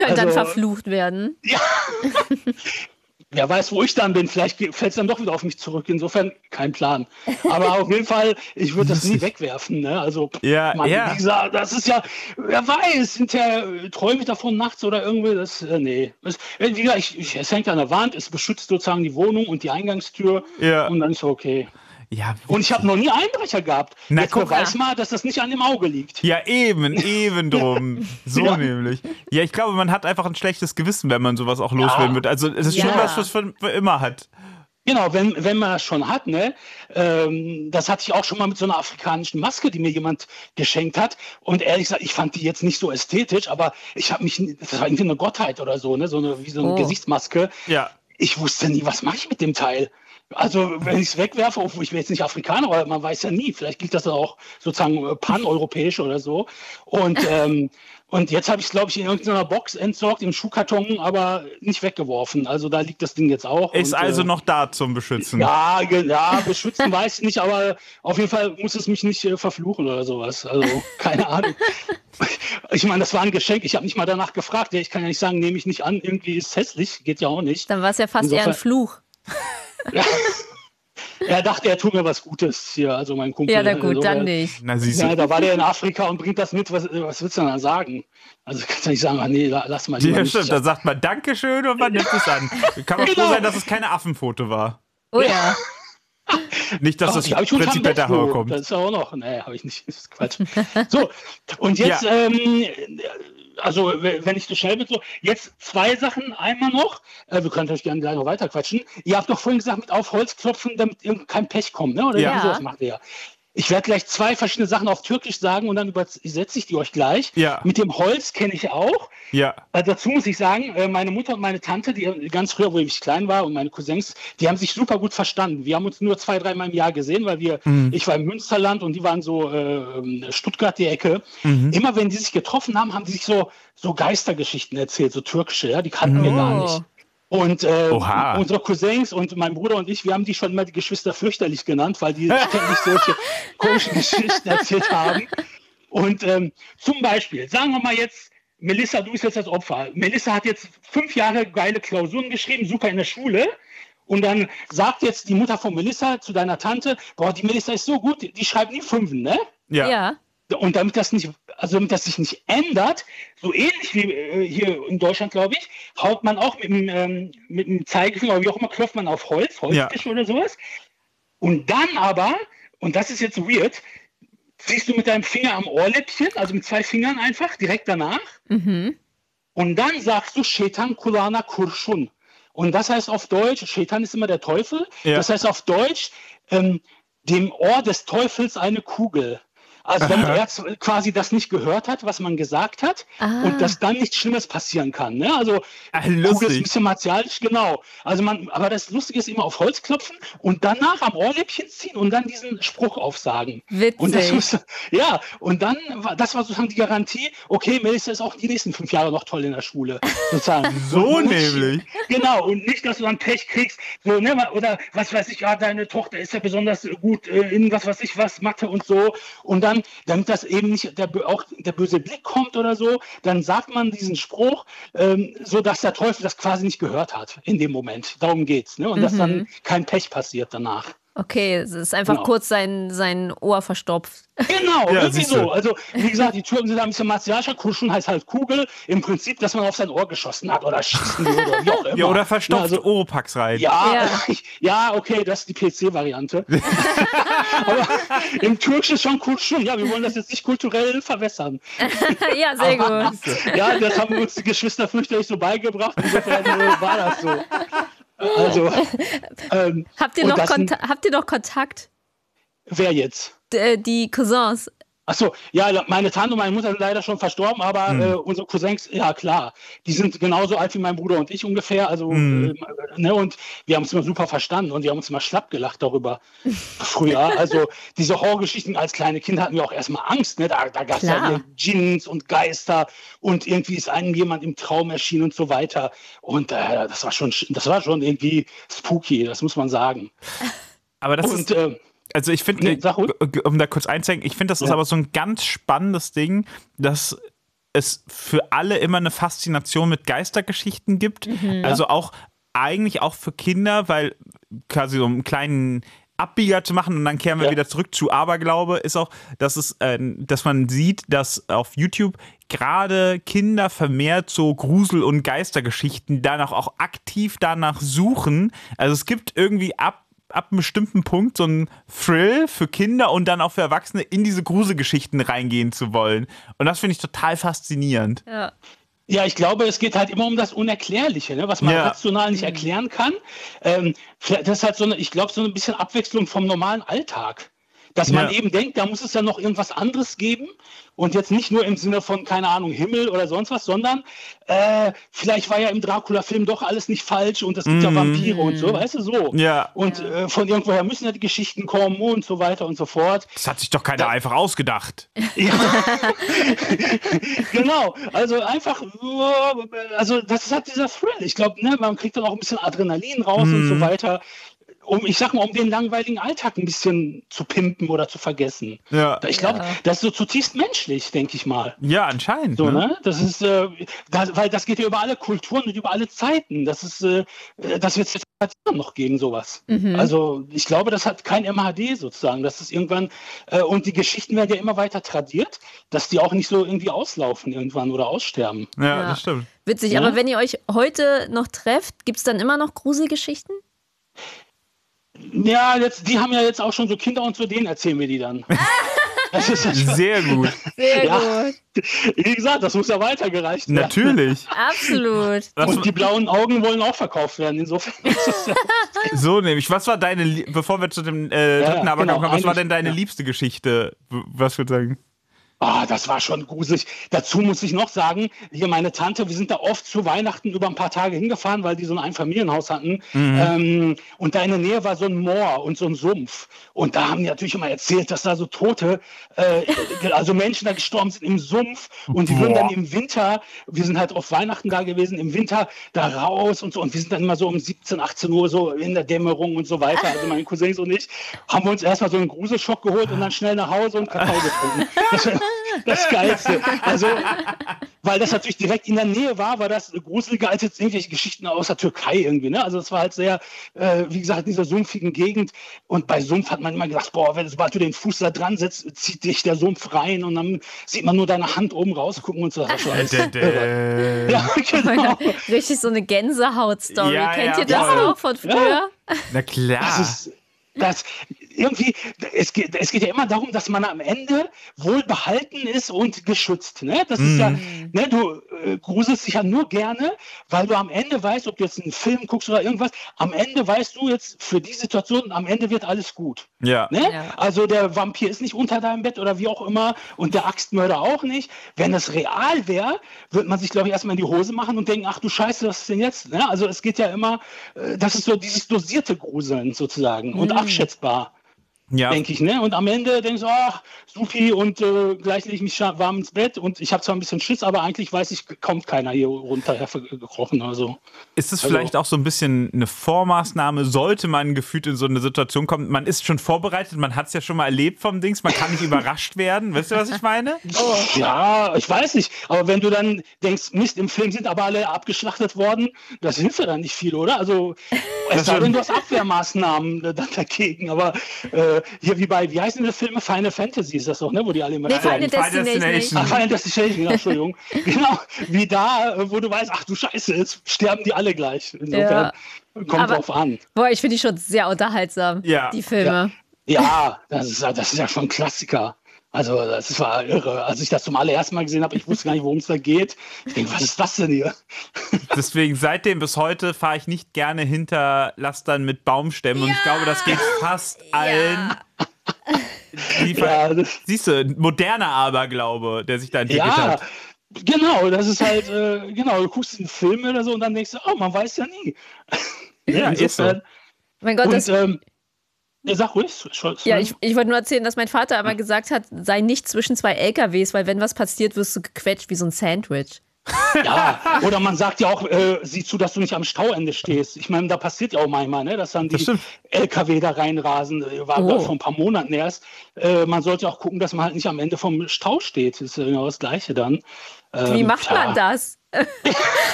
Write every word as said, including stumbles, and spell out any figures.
Könnte Also, dann verflucht werden. Ja. Wer weiß, wo ich dann bin. Vielleicht fällt es dann doch wieder auf mich zurück. Insofern kein Plan. Aber auf jeden Fall, ich würde das nie wegwerfen. Ne? Also, Ja, man, ja. wie gesagt, das ist ja, wer weiß, hinterher träume ich davon nachts oder irgendwie. Das, äh, nee. Das, wie gesagt, ich, ich, es hängt an der Wand, es beschützt sozusagen die Wohnung und die Eingangstür. Ja. Und dann ist okay. Ja, Und ich habe noch nie Einbrecher gehabt. Na, Jetzt guck beweis mal. mal, dass das nicht an dem Auge liegt. Ja, eben, eben drum. So Ja. nämlich. Ja, ich glaube, man hat einfach ein schlechtes Gewissen, wenn man sowas auch loswerden wird. Also es ist Ja. schon was, was man immer hat. Genau, wenn, wenn man das schon hat, ne, ähm, das hatte ich auch schon mal mit so einer afrikanischen Maske, die mir jemand geschenkt hat. Und ehrlich gesagt, ich fand die jetzt nicht so ästhetisch, aber ich habe mich, das war irgendwie eine Gottheit oder so, ne, so eine, wie so eine Oh. Gesichtsmaske. Ja. Ich wusste nie, was mache ich mit dem Teil. Also wenn ich es wegwerfe, obwohl ich bin jetzt nicht Afrikaner, aber man weiß ja nie, vielleicht gilt das dann auch sozusagen äh, paneuropäisch oder so. Und, ähm, und jetzt habe ich es, glaube ich, in irgendeiner Box entsorgt, im Schuhkarton, aber nicht weggeworfen. Also da liegt das Ding jetzt auch. Ist und, also äh, noch da zum Beschützen. Ja, ge- ja, beschützen weiß ich nicht, aber auf jeden Fall muss es mich nicht äh, verfluchen oder sowas. Also keine Ahnung. Ich meine, das war ein Geschenk. Ich habe nicht mal danach gefragt. Ich kann ja nicht sagen, nehme ich nicht an, irgendwie ist es hässlich. Geht ja auch nicht. Dann war es ja fast eher ein Insofern- Fluch. Ja. Er dachte, er tut mir was Gutes hier, also mein Kumpel. Ja, na gut, also, dann weil- nicht. Na, siehst Ja, du. da war der in Afrika und bringt das mit. Was, was willst du denn dann sagen? Also kannst du nicht sagen, ach nee, la- lass mal lieber Ja, nicht. stimmt. Da sagt man Dankeschön und man nimmt es an. Kann auch froh Genau. sein, dass es keine Affenfoto war. Oh ja. Nicht, dass Ach, das die hab ich unterm prinzipiell Bett, daher so. kommt. Das ist ja auch noch. Nee, habe ich nicht. Das ist Quatsch. So, und jetzt, Ja. ähm, also wenn ich so schnell bin, so, jetzt zwei Sachen einmal noch. Äh, wir können natürlich gerne gleich noch weiter quatschen. Ihr habt doch vorhin gesagt, mit auf Holz klopfen, damit irgend kein Pech kommt, ne? Oder Ja. wie sowas macht ihr? Ich werde gleich zwei verschiedene Sachen auf Türkisch sagen und dann übersetze ich die euch gleich. Ja. Mit dem Holz kenne ich auch. Ja. Äh, dazu muss ich sagen, äh, meine Mutter und meine Tante, die ganz früher, wo ich klein war, und meine Cousins, die haben sich super gut verstanden. Wir haben uns nur zwei, dreimal im Jahr gesehen, weil wir, ich war im Münsterland und die waren so äh, Stuttgart die Ecke. Immer wenn die sich getroffen haben, haben die sich so, so Geistergeschichten erzählt, so türkische, ja, die kannten wir gar nicht. Und äh, Oha. unsere Cousins und mein Bruder und ich, wir haben die schon immer die Geschwister fürchterlich genannt, weil die ständig solche komischen Geschichten erzählt haben. Und ähm, zum Beispiel, sagen wir mal jetzt, Melissa, du bist jetzt das Opfer. Melissa hat jetzt fünf Jahre geile Klausuren geschrieben, super in der Schule. Und dann sagt jetzt die Mutter von Melissa zu deiner Tante, boah, die Melissa ist so gut, die, die schreibt nie Fünfen, ne? Ja. Ja. Und damit das nicht, also damit das sich nicht ändert, so ähnlich wie äh, hier in Deutschland, glaube ich, haut man auch mit dem, ähm, mit dem Zeigefinger oder wie auch immer, klopft man auf Holz, Holztisch oder sowas. Und dann aber, und das ist jetzt weird, ziehst du mit deinem Finger am Ohrläppchen, also mit zwei Fingern einfach, direkt danach. Mhm. Und dann sagst du Şeytan kulağına kurşun. Und das heißt auf Deutsch, Şeytan ist immer der Teufel, Ja. das heißt auf Deutsch, ähm, dem Ohr des Teufels eine Kugel. Also damit Aha. er z- quasi das nicht gehört hat, was man gesagt hat Ah. und dass dann nichts Schlimmes passieren kann. Ne? Also Ah, Kugel ist lustig. ein bisschen martialisch, genau. Also man, aber das Lustige ist immer auf Holz klopfen und danach am Ohrläppchen ziehen und dann diesen Spruch aufsagen. Witzig. Und das muss, ja, und dann war das war sozusagen die Garantie, okay, Melissa ist auch die nächsten fünf Jahre noch toll in der Schule. Sozusagen. So Und nicht- nämlich. Genau, und nicht, dass du dann Pech kriegst, so, ne, oder was weiß ich, ja, deine Tochter ist ja besonders gut äh, in was weiß ich was, Mathe und so. Und dann, damit das eben nicht der, bö- auch der böse Blick kommt oder so, dann sagt man diesen Spruch, ähm, so dass der Teufel das quasi nicht gehört hat in dem Moment. Darum geht's, ne? Und dass dann kein Pech passiert danach. Okay, es ist einfach Genau. kurz sein, sein Ohr verstopft. Genau, Ja, irgendwie siehste. so. Also, wie gesagt, die Türken sind da ein bisschen martialischer. Kurschun heißt halt Kugel. Im Prinzip, dass man auf sein Ohr geschossen hat oder schießen würde oder wie auch immer. Ja, oder verstopft Also, Oropax rein. ja, Ja. ja, okay, das ist die P C-Variante. Aber im Türkischen ist schon Kurschun. Ja, wir wollen das jetzt nicht kulturell verwässern. Ja, sehr gut. Ja, das haben uns die Geschwister fürchterlich so beigebracht. Insofern äh, war das so. Also, ähm, Habt ihr, und noch das- Konta habt ihr noch Kontakt? wer jetzt? D äh, die Cousins. Achso, ja, meine Tante und meine Mutter sind leider schon verstorben, aber äh, unsere Cousins, ja klar, die sind genauso alt wie mein Bruder und ich ungefähr, also, äh, ne, und wir haben uns immer super verstanden und wir haben uns immer schlapp gelacht darüber früher. Also diese Horrorgeschichten als kleine Kinder hatten wir auch erstmal Angst, ne, da, da gab es ja Klar. hier Djinns und Geister und irgendwie ist einem jemand im Traum erschienen und so weiter und äh, das war schon, das war schon irgendwie spooky, das muss man sagen. Aber das Und ist, äh, also ich finde, Nee, sag ruhig. um da kurz einzuhängen, ich finde, das ist Ja. aber so ein ganz spannendes Ding, dass es für alle immer eine Faszination mit Geistergeschichten gibt. Mhm. Also auch eigentlich auch für Kinder, weil quasi so einen kleinen Abbieger zu machen und dann kehren wir ja. wieder zurück zu Aberglaube, ist auch, dass es, äh, dass man sieht, dass auf YouTube gerade Kinder vermehrt so Grusel- und Geistergeschichten danach auch aktiv danach suchen. Also es gibt irgendwie ab ab einem bestimmten Punkt so einen Thrill für Kinder und dann auch für Erwachsene in diese Gruselgeschichten reingehen zu wollen. Und das finde ich total faszinierend. Ja. Ja, ich glaube, es geht halt immer um das Unerklärliche, ne? Was man ja. rational nicht erklären kann. Ähm, das ist halt so eine, ich glaube, so ein bisschen Abwechslung vom normalen Alltag. Dass man ja. eben denkt, da muss es ja noch irgendwas anderes geben und jetzt nicht nur im Sinne von, keine Ahnung, Himmel oder sonst was, sondern äh, vielleicht war ja im Dracula-Film doch alles nicht falsch und es gibt mm. ja Vampire und so, weißt du, so. Ja. Und ja. Äh, von irgendwoher müssen ja die Geschichten kommen und so weiter und so fort. Das hat sich doch keiner da, einfach ausgedacht. Ja. Genau, also einfach, also das ist halt dieser Thrill. Ich glaube, ne, man kriegt dann auch ein bisschen Adrenalin raus mm. und so weiter. Um, ich sag mal, um den langweiligen Alltag ein bisschen zu pimpen oder zu vergessen. Ja. Ich glaube, ja. das ist so zutiefst menschlich, denke ich mal. Ja, anscheinend. So, ne? ne? Das ist, äh, das, weil das geht ja über alle Kulturen und über alle Zeiten. Das ist, äh, das wird es jetzt noch geben, sowas. Mhm. Also ich glaube, das hat kein M H D sozusagen. Das ist irgendwann, äh, und die Geschichten werden ja immer weiter tradiert, dass die auch nicht so irgendwie auslaufen irgendwann oder aussterben. Ja, ja. das stimmt. Witzig, ja? aber wenn ihr euch heute noch trefft, gibt es dann immer noch Gruselgeschichten? Ja, jetzt, die haben ja jetzt auch schon so Kinder und so, denen erzählen wir die dann. Das ist ja schon, Sehr gut. Sehr ja, gut. Wie gesagt, das muss ja weitergereicht werden. Natürlich. Absolut. Und die blauen Augen wollen auch verkauft werden. Insofern ist das ja so nämlich. Was war deine, bevor wir zu dem äh, dritten ja, Aberglaube genau, kommen, was war denn deine ja. liebste Geschichte? Was würdest du sagen? Ah, das war schon gruselig. Dazu muss ich noch sagen, hier meine Tante, wir sind da oft zu Weihnachten über ein paar Tage hingefahren, weil die so ein Einfamilienhaus hatten. Mhm. Ähm, und da in der Nähe war so ein Moor und so ein Sumpf. Und da haben die natürlich immer erzählt, dass da so Tote, äh, also Menschen da gestorben sind im Sumpf. Und die würden dann im Winter, wir sind halt auf Weihnachten da gewesen, im Winter da raus und so. Und wir sind dann immer so um siebzehn, achtzehn Uhr so in der Dämmerung und so weiter. Also meine Cousins und ich haben wir uns erstmal so einen Gruselschock geholt und dann schnell nach Hause und Kakao getrunken. Das Das Geilste. Also, weil das natürlich direkt in der Nähe war, war das gruseliger als jetzt irgendwelche Geschichten aus der Türkei irgendwie. Ne? Also es war halt sehr, äh, wie gesagt, in dieser sumpfigen Gegend. Und bei Sumpf hat man immer gedacht, boah, wenn, sobald du den Fuß da dran setzt, zieht dich der Sumpf rein und dann sieht man nur deine Hand oben rausgucken und so. Das war alles, äh, ja, genau. Richtig so eine Gänsehaut-Story. Ja, Kennt ja, ihr das voll. noch von früher? Ja. Na klar. Das ist, das, irgendwie, es geht, es geht ja immer darum, dass man am Ende wohlbehalten ist und geschützt. Ne? Das ist Mhm. ja, ne, du äh, gruselst dich ja nur gerne, weil du am Ende weißt, ob du jetzt einen Film guckst oder irgendwas, am Ende weißt du jetzt für die Situation, am Ende wird alles gut. Ja. Ne? Ja. Also der Vampir ist nicht unter deinem Bett oder wie auch immer und der Axtmörder auch nicht. Wenn das real wäre, würde man sich, glaube ich, erstmal in die Hose machen und denken, ach du Scheiße, was ist denn jetzt? Ne? Also es geht ja immer, äh, das ist so dieses dosierte Gruseln sozusagen und Mhm. abschätzbar. Ja. Denke ich, ne? Und am Ende denkst du, ach, supi, und äh, gleich lege ich mich scha- warm ins Bett und ich habe zwar ein bisschen Schiss, aber eigentlich weiß ich, kommt keiner hier runter gekrochen oder so. Ist es Also- vielleicht auch so ein bisschen eine Vormaßnahme, sollte man gefühlt in so eine Situation kommen? Man ist schon vorbereitet, man hat es ja schon mal erlebt vom Dings, man kann nicht überrascht werden. Weißt du, was ich meine? Oh. Ja, ich weiß nicht, aber wenn du dann denkst, Mist, im Film sind aber alle abgeschlachtet worden, das hilft ja dann nicht viel, oder? Also, es sei denn, du hast Abwehrmaßnahmen äh, dann dagegen, aber äh, hier wie bei, wie heißen die Filme? Final Fantasy ist das doch, ne? Wo die alle immer Nee, sterben. Final Destination. Destination. Ach, Final Destination, ja, Entschuldigung. Genau, wie da, äh, wo du weißt, ach du Scheiße, jetzt sterben die alle gleich. Insofern kommt Aber- drauf an. Boah, ich finde die schon sehr unterhaltsam, Ja. die Filme. Ja, das ist, ja- das ist ja schon ein Klassiker. Also das war irre. Als ich das zum allerersten Mal gesehen habe, ich wusste gar nicht, worum es da geht. Ich denke, was ist das denn hier? Deswegen seitdem bis heute fahre ich nicht gerne hinter Lastern mit Baumstämmen und ich glaube, das geht fast allen. Die ver- Ja, das, Siehst du, ein moderner Aberglaube, der sich da entwickelt ja hat. genau, das ist halt, äh, genau, du guckst einen Film oder so und dann denkst du, oh, man weiß ja nie. Ja, ist so. Mein Gott, das, Und, ähm, ja, sag ruhig. Scholz, ja, ich, ich wollte nur erzählen, dass mein Vater aber gesagt hat, sei nicht zwischen zwei L K Ws, weil wenn was passiert, wirst du gequetscht wie so ein Sandwich. Ja, oder man sagt ja auch, äh, sieh zu, dass du nicht am Stauende stehst. Ich meine, da passiert ja auch manchmal, ne, dass dann die Das L K W da reinrasen. Äh, War Oh. vor ein paar Monaten erst. Äh, man sollte auch gucken, dass man halt nicht am Ende vom Stau steht. Das ist ja genau das Gleiche dann. Wie Ähm, macht ja. man das?